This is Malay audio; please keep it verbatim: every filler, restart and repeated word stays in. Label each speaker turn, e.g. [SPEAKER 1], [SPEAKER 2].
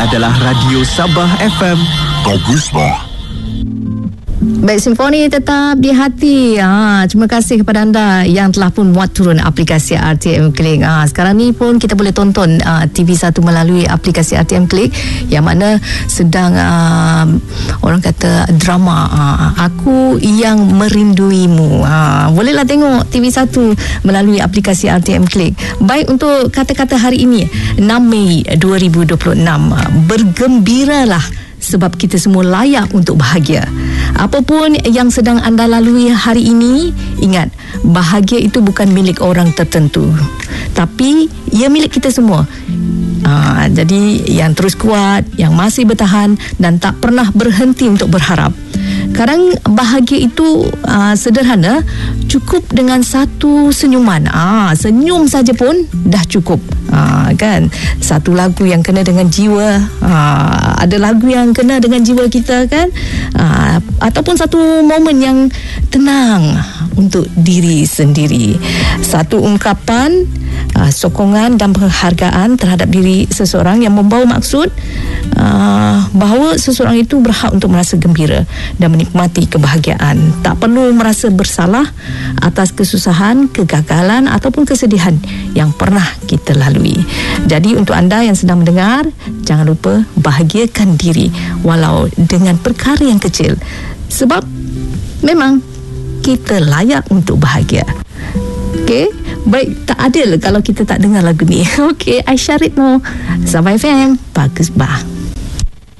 [SPEAKER 1] adalah Radio Sabah F M. Bagus bah.
[SPEAKER 2] Baik, Simfoni tetap di hati. Ha, terima kasih kepada anda yang telah pun muat turun aplikasi R T M Klik. Ha, sekarang ni pun kita boleh tonton uh, T V satu melalui aplikasi R T M Klik, yang mana sedang uh, orang kata drama uh, Aku Yang Merinduimu. Ha, bolehlah tengok T V satu melalui aplikasi R T M Klik. Baik, untuk kata-kata hari ini enam Mei dua ribu dua puluh enam, bergembiralah sebab kita semua layak untuk bahagia. Apapun yang sedang anda lalui hari ini, ingat, bahagia itu bukan milik orang tertentu, tapi ia milik kita semua. Aa, jadi yang terus kuat, yang masih bertahan dan tak pernah berhenti untuk berharap. Kadang bahagia itu uh, sederhana, cukup dengan satu senyuman. Ah, senyum saja pun dah cukup. Ah, kan? Satu lagu yang kena dengan jiwa. Ah, ada lagu yang kena dengan jiwa kita, kan? Ah, ataupun satu momen yang tenang untuk diri sendiri. Satu ungkapan, uh, sokongan dan penghargaan terhadap diri seseorang yang membawa maksud uh, bahawa seseorang itu berhak untuk merasa gembira dan menikmati kebahagiaan. Tak perlu merasa bersalah atas kesusahan, kegagalan ataupun kesedihan yang pernah kita lalui. Jadi untuk anda yang sedang mendengar, jangan lupa bahagiakan diri walau dengan perkara yang kecil, sebab memang kita layak untuk bahagia. Okey, baik, tak adil kalau kita tak dengar lagu ni. Okey, Aisyah Ritno, Sabah F M, bagus bah.